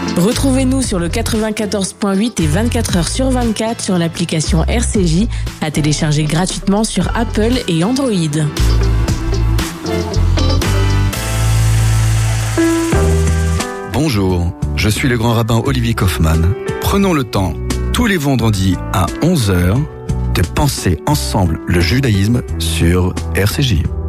Retrouvez-nous sur le 94.8 et 24h sur 24 sur l'application RCJ, à télécharger gratuitement sur Apple et Android. Bonjour, je suis le grand rabbin Olivier Kaufmann. Prenons le temps, tous les vendredis à 11h, de penser ensemble le judaïsme sur RCJ.